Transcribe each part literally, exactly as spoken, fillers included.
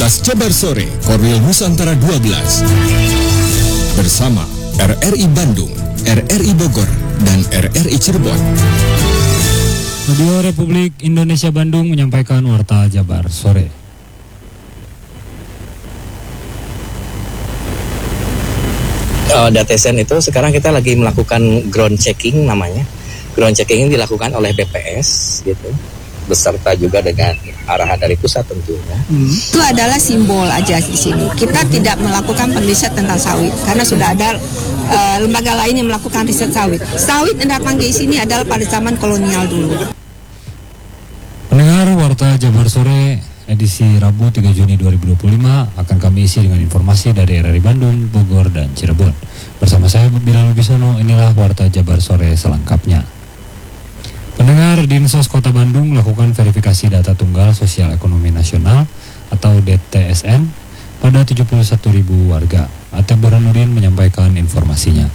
Kelas Jabar Sore Korwil Nusantara dua belas bersama R R I Bandung, R R I Bogor, dan R R I Cirebon. Radio Republik Indonesia Bandung menyampaikan Warta Jabar Sore. Uh, Datesen itu sekarang kita lagi melakukan ground checking namanya. Ground checking ini dilakukan oleh B P S gitu, beserta juga dengan arahan dari pusat tentunya. Hmm. Itu adalah simbol aja di sini. Kita tidak melakukan penelitian tentang sawit karena sudah ada uh, lembaga lain yang melakukan riset sawit. Sawit yang datang ke sini adalah pada zaman kolonial dulu. Pendengar Warta Jabar Sore edisi Rabu tiga Juni dua ribu dua puluh lima akan kami isi dengan informasi dari R R I Bandung, Bogor, dan Cirebon. Bersama saya Bilal Wibisono, inilah Warta Jabar Sore selengkapnya. Pendengar, Dinsos Kota Bandung melakukan verifikasi data tunggal sosial ekonomi nasional atau D T S N pada tujuh puluh satu ribu warga. Atep Burhanuddin menyampaikan informasinya.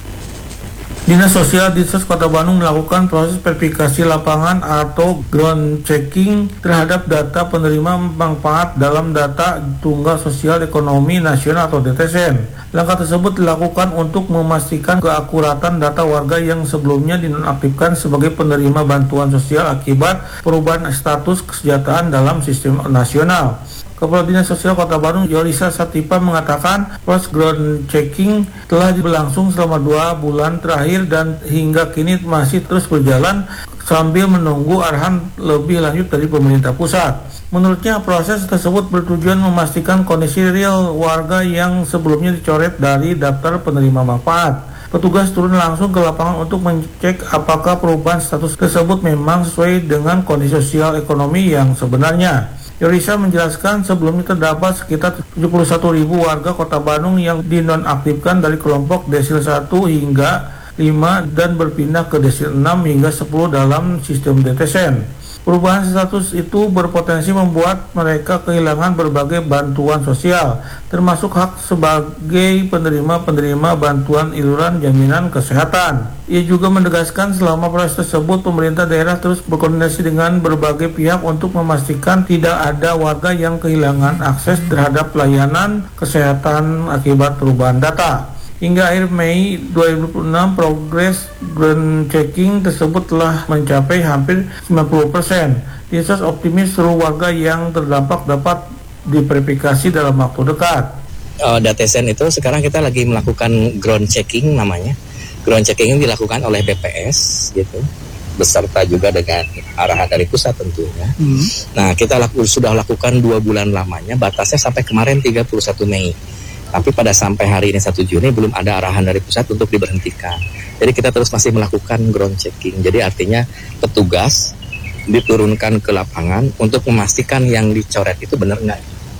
Dinas Sosial Dinsos Kota Bandung melakukan proses verifikasi lapangan atau ground checking terhadap data penerima manfaat dalam data tunggal sosial ekonomi nasional atau D T S N. Langkah tersebut dilakukan untuk memastikan keakuratan data warga yang sebelumnya dinonaktifkan sebagai penerima bantuan sosial akibat perubahan status kesejahteraan dalam sistem nasional. Kepala Dinas Sosial Kota Bandung, Yorisa Satipa, mengatakan proses ground checking telah berlangsung selama dua bulan terakhir dan hingga kini masih terus berjalan sambil menunggu arahan lebih lanjut dari pemerintah pusat. Menurutnya, proses tersebut bertujuan memastikan kondisi real warga yang sebelumnya dicoret dari daftar penerima manfaat. Petugas turun langsung ke lapangan untuk mengecek apakah perubahan status tersebut memang sesuai dengan kondisi sosial ekonomi yang sebenarnya. Yorisa menjelaskan sebelumnya terdapat sekitar tujuh puluh satu ribu warga Kota Bandung yang dinonaktifkan dari kelompok desil satu hingga lima dan berpindah ke desil enam hingga sepuluh dalam sistem D T S N. Perubahan status itu berpotensi membuat mereka kehilangan berbagai bantuan sosial, termasuk hak sebagai penerima-penerima bantuan iuran jaminan kesehatan. Ia juga menegaskan selama proses tersebut, pemerintah daerah terus berkoordinasi dengan berbagai pihak untuk memastikan tidak ada warga yang kehilangan akses terhadap pelayanan kesehatan akibat perubahan data. Hingga akhir Mei dua ribu enam, progres ground checking tersebut telah mencapai hampir sembilan puluh persen. Dinsos optimis seluruh warga yang terdampak dapat diverifikasi dalam waktu dekat. Uh, Datesen itu sekarang kita lagi melakukan ground checking namanya. Ground checking ini dilakukan oleh B P S gitu, beserta juga dengan arahan dari pusat tentunya. Hmm. Nah, kita laku, sudah lakukan dua bulan lamanya, batasnya sampai kemarin tiga puluh satu Mei. Tapi pada sampai hari ini satu Juni belum ada arahan dari pusat untuk diberhentikan. Jadi kita terus masih melakukan ground checking. Jadi artinya petugas diturunkan ke lapangan untuk memastikan yang dicoret itu benar nggak.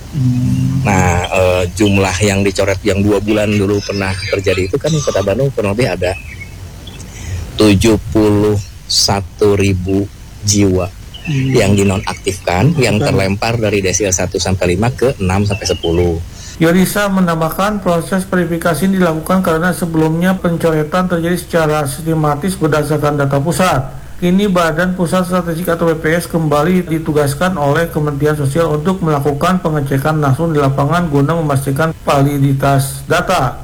Hmm. Nah, e, jumlah yang dicoret yang dua bulan dulu pernah terjadi itu kan di Kota Bandung kurang lebih ada tujuh puluh satu ribu jiwa hmm. yang dinonaktifkan, yang terlempar dari desil satu sampai lima ke enam sampai sepuluh. Yorisa menambahkan proses verifikasi dilakukan karena sebelumnya pencoretan terjadi secara sistematis berdasarkan data pusat. Kini Badan Pusat Statistik atau B P S kembali ditugaskan oleh Kementerian Sosial untuk melakukan pengecekan langsung di lapangan guna memastikan validitas data.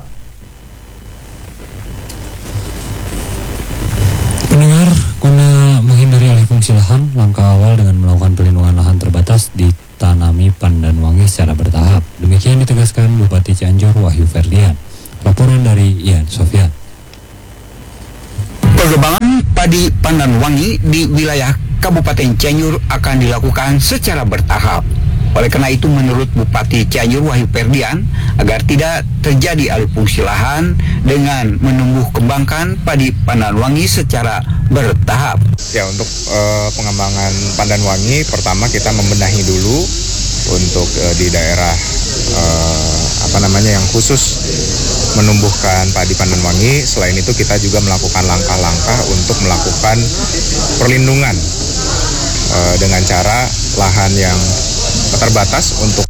Pendengar, guna menghindari alih fungsi lahan, langkah awal dengan melakukan pelindungan lahan terbatas ditanami pandan wangi secara bertahap. Demikian ditegaskan Bupati Cianjur Wahyu Ferdian. Laporan dari Ian Sofyan. Pengembangan padi pandan wangi di wilayah Kabupaten Cianjur akan dilakukan secara bertahap. Oleh karena itu, menurut Bupati Cianjur Wahyu Ferdian, agar tidak terjadi alih fungsi lahan dengan menumbuh kembangkan padi pandan wangi secara bertahap. Ya, untuk uh, pengembangan pandan wangi, pertama kita membenahi dulu untuk uh, di daerah uh, apa namanya yang khusus menumbuhkan padi pandan wangi. Selain itu kita juga melakukan langkah-langkah untuk melakukan perlindungan uh, dengan cara lahan yang terbatas untuk